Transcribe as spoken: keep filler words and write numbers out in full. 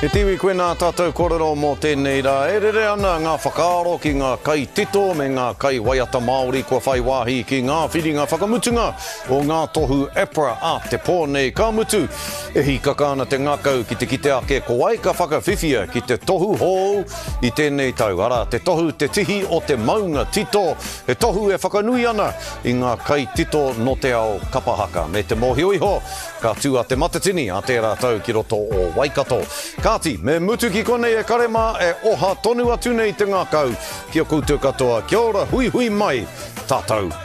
E tiwi koe nā tātou korero mō tēnei rā. E rere ana ngā whakaaro ki ngā kai tito me ngā kai waiata Māori kua whai wāhi ki ngā whiringa whakamutunga o ngā tohu epra a te pōnei ka mutu. E hi kakana te ngakau ki te kite ake ko ai ka whakawhiwhia ki te tohu hou i tēnei tau. Ara, te tohu te tihi o te maunga tito. He tohu e whakanui ana i ngā kai tito no te ao kapahaka. Me te mōhioiho, ka tua te matatini a tērā tau ki roto o Waikato. Kāti, me mutu ki konei e karema e oha tonu atu nei te ngākau. Kia koutou katoa, kia ora hui hui mai, tātou.